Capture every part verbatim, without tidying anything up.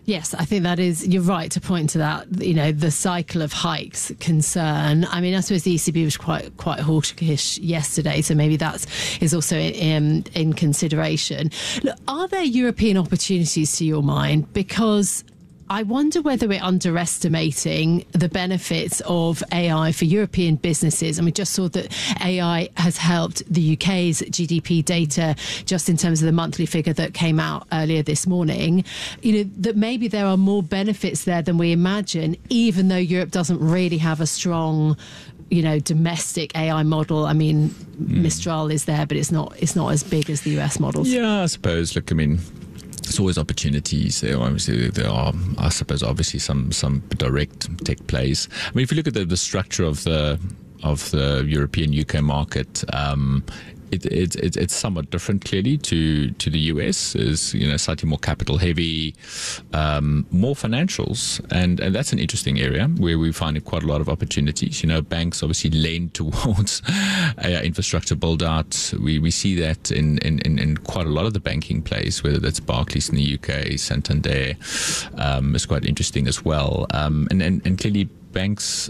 Yes, I think that is, you're right to point to that, you know, the cycle of hikes concern. I mean, I suppose the E C B was quite quite hawkish yesterday, so maybe that is also in, in consideration. Look, are there European opportunities to your mind? Because I wonder whether we're underestimating the benefits of A I for European businesses. And we just saw that A I has helped the U K's G D P data just in terms of the monthly figure that came out earlier this morning. You know, that maybe there are more benefits there than we imagine, even though Europe doesn't really have a strong, you know, domestic A I model. I mean, mm. Mistral is there, but it's not it's not as big as the U S models. Yeah, I suppose. Look, I mean, there's always opportunities. There, obviously, there are, I suppose, obviously some some direct tech plays. I mean, if you look at the, the structure of the of the European U K market, um, it, it, it, it's somewhat different, clearly, to, to the U S. Is, you know, slightly more capital heavy, um, more financials, and, and that's an interesting area where we find quite a lot of opportunities. You know, banks obviously lend towards uh, infrastructure build out. We we see that in, in, in, in quite a lot of the banking plays, whether that's Barclays in the U K, Santander, um, is quite interesting as well. Um, and, and, and clearly banks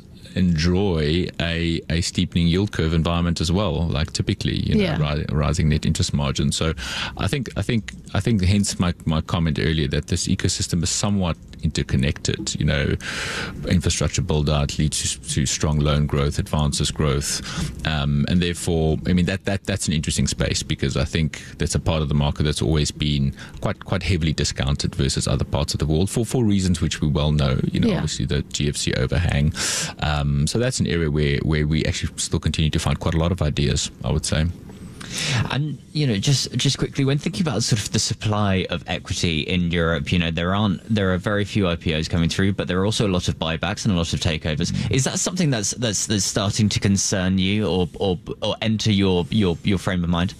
enjoy a, a steepening yield curve environment as well, like typically, you know, yeah. ri- rising net interest margin. So I think I think I think hence my, my comment earlier that this ecosystem is somewhat interconnected. You know, infrastructure build out leads to, to strong loan growth, advances growth, um, and therefore, I mean that, that that's an interesting space, because I think that's a part of the market that's always been quite quite heavily discounted versus other parts of the world for for reasons which we well know. You know, yeah. obviously the G F C overhang. Um, so that's an area where where we actually still continue to find quite a lot of ideas, I would say. And, you know, just just quickly, when thinking about sort of the supply of equity in Europe, you know, there aren't there are very few I P Os coming through, but there are also a lot of buybacks and a lot of takeovers. Is that something that's that's, that's starting to concern you, or, or or enter your your your frame of mind?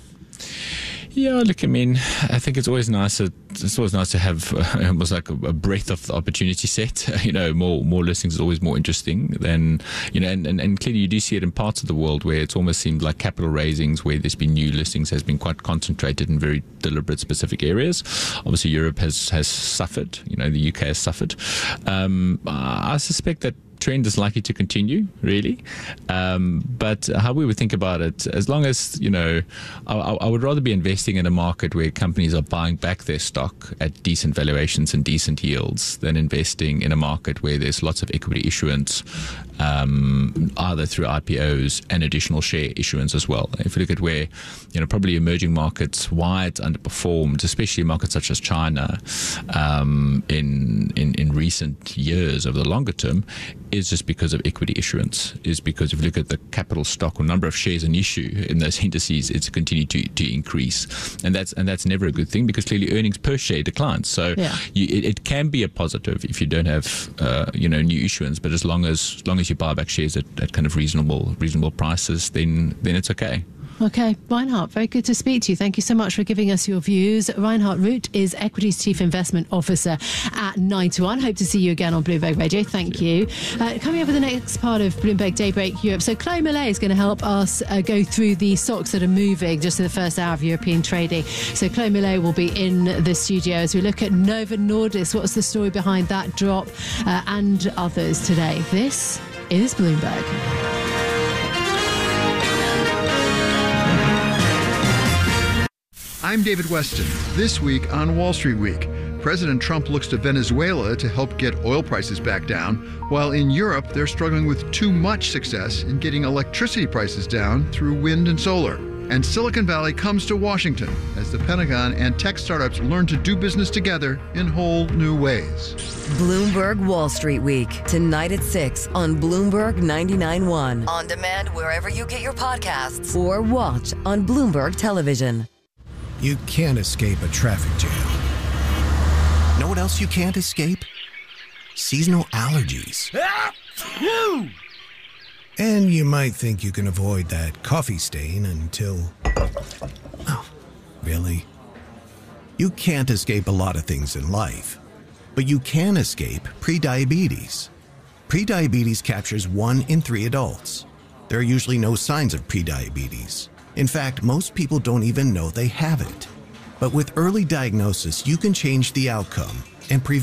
Yeah, look, I mean, I think it's always nice. To, it's always nice to have uh, almost like a, a breadth of the opportunity set. You know, more more listings is always more interesting than, you know, and, and, and clearly you do see it in parts of the world where it's almost seemed like capital raisings, where there's been new listings, has been quite concentrated in very deliberate, specific areas. Obviously, Europe has has suffered. You know, the U K has suffered. Um, I suspect that trend is likely to continue, really. Um, but how we would think about it, as long as, you know, I, I would rather be investing in a market where companies are buying back their stock at decent valuations and decent yields than investing in a market where there's lots of equity issuance, um, either through I P Os and additional share issuance as well. If you look at where, you know, probably emerging markets, why it's underperformed, especially markets such as China, um, in, in, in recent years over the longer term, is just because of equity issuance, is because if you look at the capital stock or number of shares in issue in those indices, it's continued to, to increase. And that's and that's never a good thing, because clearly earnings per share declines. So yeah. you, it, it can be a positive if you don't have uh, you know, new issuance, but as long as, as long as you buy back shares at, at kind of reasonable reasonable prices, then then it's okay. Okay, Reinhard, very good to speak to you. Thank you so much for giving us your views. Reinhard Root is Equities Chief Investment Officer at nine to one. Hope to see you again on Bloomberg Radio. Thank you. Uh, coming up with the next part of Bloomberg Daybreak Europe. So Chloe Millet is going to help us uh, go through the stocks that are moving just in the first hour of European trading. So Chloe Millet will be in the studio as we look at Novo Nordisk. What's the story behind that drop uh, and others today? This is Bloomberg. I'm David Weston. This week on Wall Street Week, President Trump looks to Venezuela to help get oil prices back down, while in Europe they're struggling with too much success in getting electricity prices down through wind and solar. And Silicon Valley comes to Washington as the Pentagon and tech startups learn to do business together in whole new ways. Bloomberg Wall Street Week, tonight at six on Bloomberg ninety-nine point one. On demand wherever you get your podcasts, or watch on Bloomberg Television. You can't escape a traffic jam. Know what else you can't escape? Seasonal allergies. And you might think you can avoid that coffee stain until... Oh, really? You can't escape a lot of things in life, but you can escape prediabetes. Prediabetes captures one in three adults. There are usually no signs of prediabetes. In fact, most people don't even know they have it. But with early diagnosis, you can change the outcome and prevent